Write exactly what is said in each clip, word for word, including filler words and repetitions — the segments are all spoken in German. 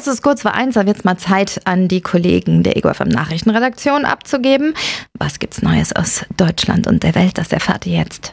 Es ist kurz vor eins, da wird es mal Zeit, an die Kollegen der Ego F M Nachrichtenredaktion abzugeben. Was gibt's Neues aus Deutschland und der Welt? Das erfahrt ihr jetzt.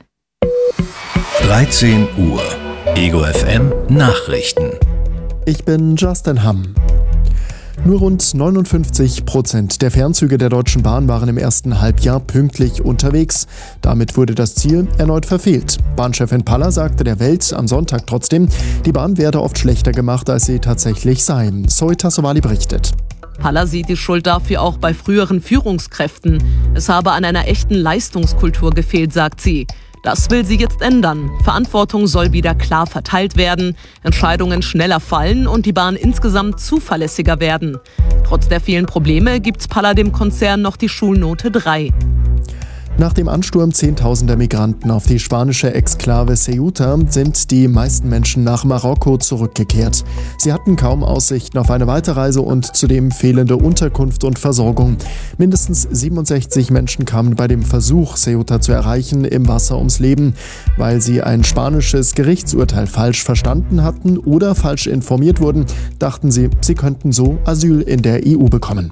dreizehn Uhr. Ego F M Nachrichten. Ich bin Justin Hamm. Nur rund neunundfünfzig Prozent der Fernzüge der Deutschen Bahn waren im ersten Halbjahr pünktlich unterwegs. Damit wurde das Ziel erneut verfehlt. Bahnchefin Paller sagte der Welt am Sonntag trotzdem, die Bahn werde oft schlechter gemacht, als sie tatsächlich sei. Zoe Tassovali berichtet. Paller sieht die Schuld dafür auch bei früheren Führungskräften. Es habe an einer echten Leistungskultur gefehlt, sagt sie. Das will sie jetzt ändern. Verantwortung soll wieder klar verteilt werden, Entscheidungen schneller fallen und die Bahn insgesamt zuverlässiger werden. Trotz der vielen Probleme gibt Paller dem Konzern noch die Schulnote drei. Nach dem Ansturm zehntausender Migranten auf die spanische Exklave Ceuta sind die meisten Menschen nach Marokko zurückgekehrt. Sie hatten kaum Aussichten auf eine Weiterreise und zudem fehlende Unterkunft und Versorgung. Mindestens siebenundsechzig Menschen kamen bei dem Versuch, Ceuta zu erreichen, im Wasser ums Leben, weil sie ein spanisches Gerichtsurteil falsch verstanden hatten oder falsch informiert wurden, dachten sie, sie könnten so Asyl in der E U bekommen.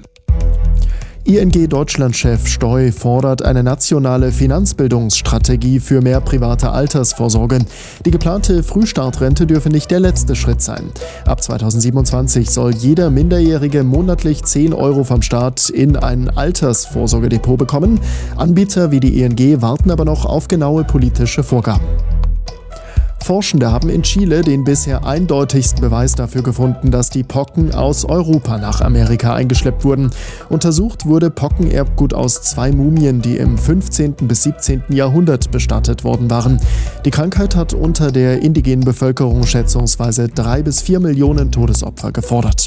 I N G-Deutschland-Chef Stoy fordert eine nationale Finanzbildungsstrategie für mehr private Altersvorsorge. Die geplante Frühstartrente dürfe nicht der letzte Schritt sein. Ab zweitausendsiebenundzwanzig soll jeder Minderjährige monatlich zehn Euro vom Staat in ein Altersvorsorgedepot bekommen. Anbieter wie die I N G warten aber noch auf genaue politische Vorgaben. Forschende haben in Chile den bisher eindeutigsten Beweis dafür gefunden, dass die Pocken aus Europa nach Amerika eingeschleppt wurden. Untersucht wurde Pockenerbgut aus zwei Mumien, die im fünfzehnten bis siebzehnten Jahrhundert bestattet worden waren. Die Krankheit hat unter der indigenen Bevölkerung schätzungsweise drei bis vier Millionen Todesopfer gefordert.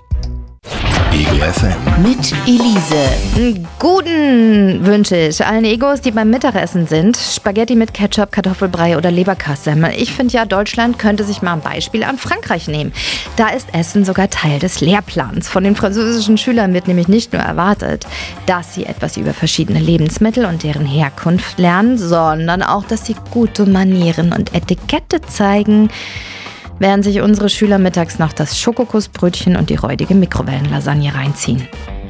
Ego F M. Mit Elise. Guten wünsche ich allen Egos, die beim Mittagessen sind. Spaghetti mit Ketchup, Kartoffelbrei oder Leberkassemmel. Ich finde ja, Deutschland könnte sich mal ein Beispiel an Frankreich nehmen. Da ist Essen sogar Teil des Lehrplans. Von den französischen Schülern wird nämlich nicht nur erwartet, dass sie etwas über verschiedene Lebensmittel und deren Herkunft lernen, sondern auch, dass sie gute Manieren und Etikette zeigen, während sich unsere Schüler mittags noch das Schokokussbrötchen und die räudige Mikrowellenlasagne reinziehen.